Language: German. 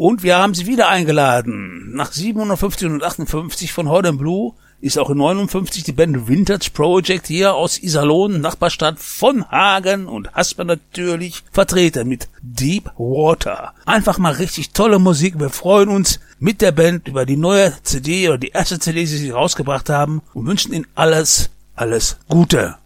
Und wir haben sie wieder eingeladen. Nach 750 und 58 von Horde Blue ist auch in 59 die Band Vintage Project hier aus Iserlohn, Nachbarstadt von Hagen und Hasper natürlich vertreten mit Deep Water. Einfach mal richtig tolle Musik. Wir freuen uns mit der Band über die neue CD oder die erste CD, die sie rausgebracht haben und wünschen ihnen alles Gute.